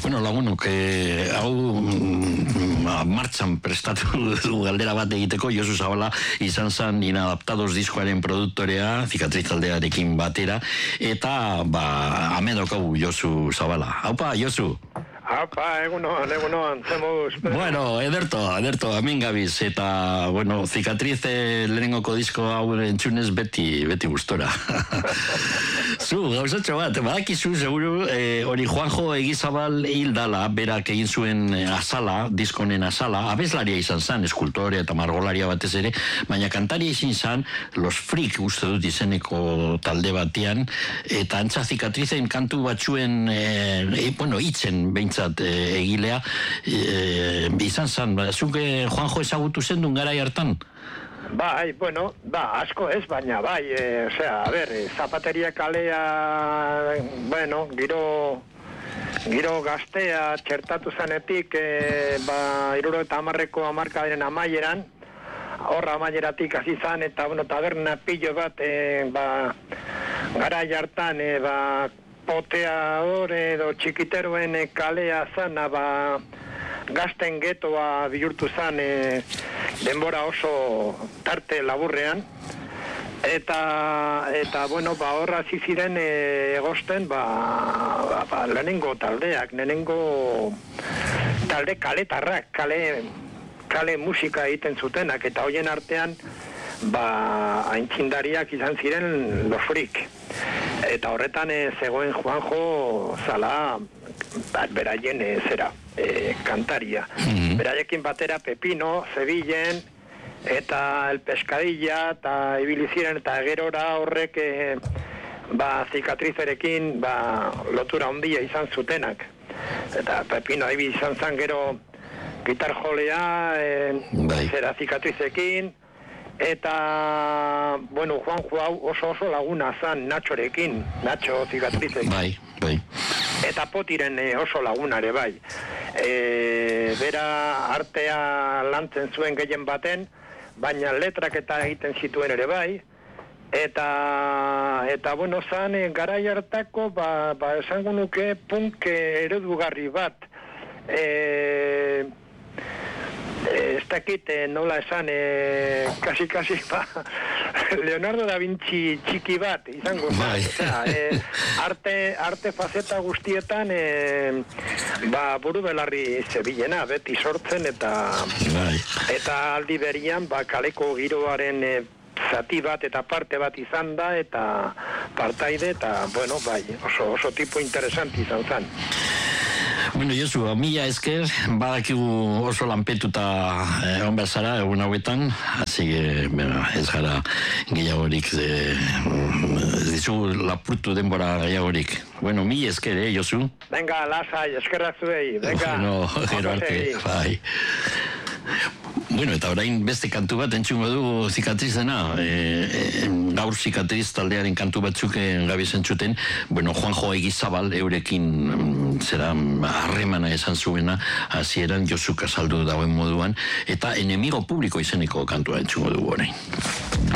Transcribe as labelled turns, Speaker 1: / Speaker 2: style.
Speaker 1: Bueno, lagunok, hau martxan prestatu du galdera bat egiteko. Josu Zabala izan zen Inadaptados diskoaren produktorea, Cicatriz taldearekin batera, eta amedokau Josu Zabala. Haupa, Josu!
Speaker 2: Apa, egunon, zemuz.
Speaker 1: Bueno, ederto, hemen gabiz, eta, bueno, Cicatriz lehenengoko disko hau entzunez beti gustora. Zu, gauzatxo bat, badakizu, seguru, hori Juanjo Egizabal hildala, berak egin zuen azala, diskonen azala, abeslaria izan zen, eskultorea eta margolaria batez ere, baina kantaria izin zen, Los Freak uste dut izeneko talde batean, eta antza Cicatrizen kantu batzuen, hitzen behintzat, egilea izan zen, zuk Juanjo ezagutu zendun garai hartan?
Speaker 2: Bai, asko ez, baina bai, Zapateria kalea, giro gaztea txertatu zanetik, 70ko hamarkadaren amaieran, horra amaieratik hasi zan, eta taberna pillo bat, garai hartan, poteador edo txikiteroen kalea zana, gazten getoa bihurtu zan denbora oso tarte laburrean, eta horra ziren egosten lehenengo taldeak, talde kaletarrak, kale musika egiten zutenak, eta hoien artean aintzindariak izan ziren Los Freak. Eta horretan zegoen Juanjo zala beraien kantaria. Beraiekin batera Pepino, Zebilen, eta El Pescadilla, eta ibili ziren, eta gerora horrek Cicatrizerekin lotura handia izan zutenak. Eta Pepino ibili izan zen gero gitarjolea, Cicatrizekin, eta, Juanjo hau oso laguna zan Nachorekin, Nacho Cicatrizekin.
Speaker 1: Bai.
Speaker 2: Eta Potiren oso lagunare, bai. Bera artea lantzen zuen gehien baten, baina letrak eta egiten zituen ere bai. Eta zan, garai hartako, esango nuke punk eredugarri bat. Ez dakit nola esan, kasi, Leonardo da Vinci txiki bat, izango zen. Arte faceta guztietan, buru belarri zebilena, beti sortzen, eta aldi berian, kaleko giroaren zati bat eta parte bat izan da, eta partaide, eta, oso tipo interesanti izan zen.
Speaker 1: Bueno, Josu, mila esker, badakigu oso lanpetuta egon behar zara egun hauetan, hasi ez gara gehiagorik, ez dizu lapurtu denbora gehiagorik. Bueno, mila esker, Josu?
Speaker 2: Venga, lasai, eskerrak zuei, venga.
Speaker 1: Bueno, gero arte, bai. Bueno, eta orain beste kantu bat entzungo du Cicatrizena, gaur Cicatriz taldearen kantu batzuk gabi zentzuten, Juanjo Egizabal eurekin harremana esan zuena, hasieran Josuk azaldu dauen moduan, eta Enemigo Publiko izeneko kantua entzungo du orain.